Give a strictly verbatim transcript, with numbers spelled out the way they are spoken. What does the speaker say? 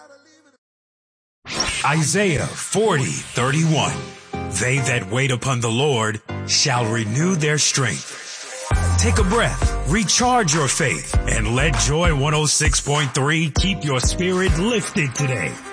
Isaiah forty thirty-one. They that wait upon the Lord shall renew their strength. Take a breath, recharge your faith, and let Joy one oh six point three keep your spirit lifted today.